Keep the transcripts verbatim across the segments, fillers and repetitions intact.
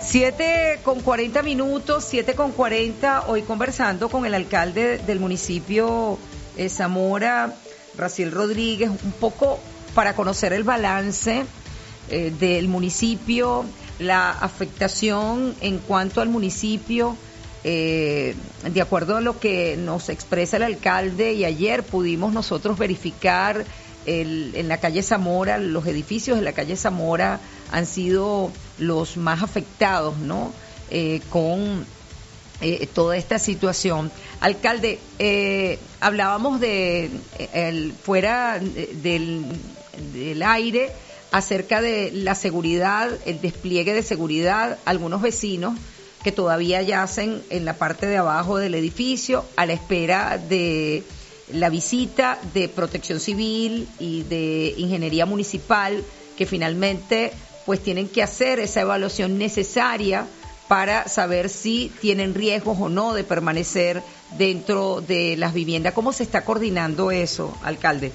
Siete con cuarenta minutos, siete con cuarenta, hoy conversando con el alcalde del municipio eh, Zamora, Raciel Rodríguez, un poco para conocer el balance eh, del municipio, la afectación en cuanto al municipio, eh, de acuerdo a lo que nos expresa el alcalde, y ayer pudimos nosotros verificar el, en la calle Zamora, los edificios de la calle Zamora han sido los más afectados, ¿no? Eh, con eh, toda esta situación. Alcalde, eh, hablábamos de eh, el, fuera del, del aire acerca de la seguridad, el despliegue de seguridad, algunos vecinos que todavía yacen en la parte de abajo del edificio a la espera de la visita de Protección Civil y de Ingeniería Municipal, que finalmente pues tienen que hacer esa evaluación necesaria para saber si tienen riesgos o no de permanecer dentro de las viviendas. ¿Cómo se está coordinando eso, alcalde?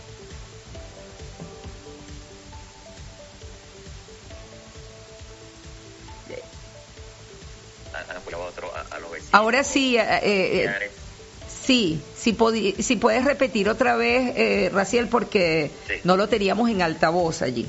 Ahora sí, eh, eh, sí, sí, podi- si puedes repetir otra vez, eh, Raciel, porque Sí. no lo teníamos en altavoz allí.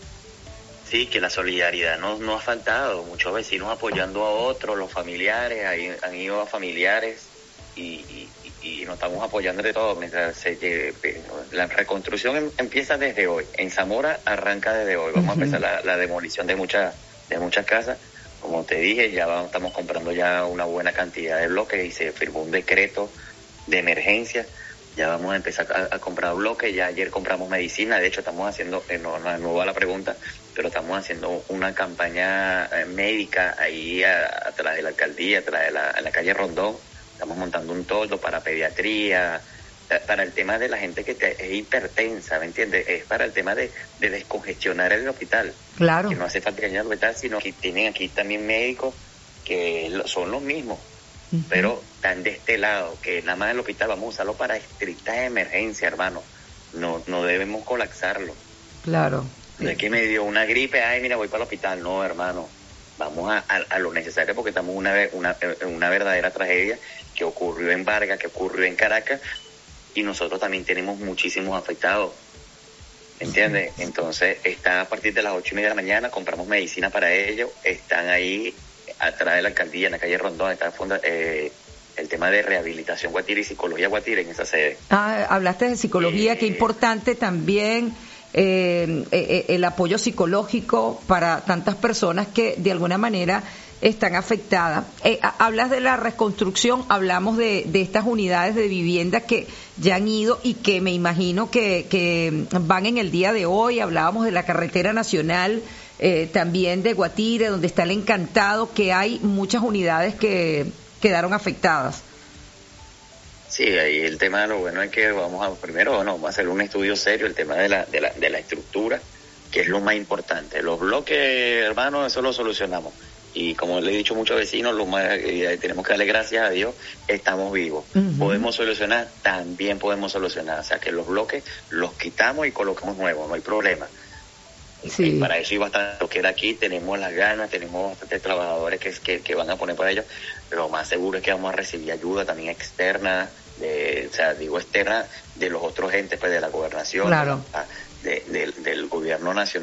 Sí, que la solidaridad no, no ha faltado, muchos vecinos apoyando a otros, los familiares, ahí han ido a familiares y, y, y nos estamos apoyando de todo. Mientras se llegue, la reconstrucción em, empieza desde hoy, en Zamora arranca desde hoy, vamos uh-huh. a empezar la, la demolición de muchas de muchas casas. Como te dije, ya vamos, estamos comprando ya una buena cantidad de bloques y se firmó un decreto de emergencia. Ya vamos a empezar a, a comprar bloques. Ya ayer compramos medicina. De hecho, estamos haciendo, eh, no, no, no va la pregunta, pero estamos haciendo una campaña eh, médica ahí a, atrás de la alcaldía, atrás de la, en la calle Rondón. Estamos montando un toldo para pediatría, para el tema de la gente que te, es hipertensa, ¿me entiendes? Es para el tema de, de descongestionar el hospital. Claro. Que no hace falta que haya el hospital, sino que tienen aquí también médicos que son los mismos. Uh-huh. Pero están de este lado, que nada más el hospital vamos a usarlo para estricta emergencia, hermano. No no debemos colapsarlo. Claro. No es que me dio una gripe, ay, mira, voy para el hospital. No, hermano, vamos a, a, a lo necesario porque estamos en una, una, una verdadera tragedia que ocurrió en Vargas, que ocurrió en Caracas, y nosotros también tenemos muchísimos afectados. ¿Entiendes? Sí. Entonces, está a partir de las ocho y media de la mañana, compramos medicina para ellos, están ahí atrás de la alcaldía, en la calle Rondón, está funda, eh, el tema de rehabilitación Guatire y psicología Guatire en esa sede. Ah, hablaste de psicología, eh, qué importante también eh, eh, el apoyo psicológico para tantas personas que de alguna manera están afectadas. Eh, hablas de la reconstrucción, hablamos de, de estas unidades de vivienda que ya han ido y que me imagino que, que van en el día de hoy. Hablábamos de la carretera nacional, eh, también de Guatire, donde está el Encantado, que hay muchas unidades que quedaron afectadas. Sí, ahí el tema, lo bueno es que vamos a, primero, bueno, vamos a hacer un estudio serio, el tema de la, de la, de la estructura, que es lo más importante. Los bloques, hermano, eso lo solucionamos. Y como le he dicho a muchos vecinos, lo más, eh, tenemos que darle gracias a Dios, estamos vivos. Uh-huh. Podemos solucionar, también podemos solucionar. O sea, que los bloques los quitamos y colocamos nuevos, no hay problema. Sí. Y para eso iba a estar lo que era aquí, tenemos las ganas, tenemos bastantes trabajadores que, que, que van a poner para ello. Lo más seguro es que vamos a recibir ayuda también externa, de, o sea, digo externa, de los otros entes, pues de la gobernación, claro. de, de, del gobierno nacional.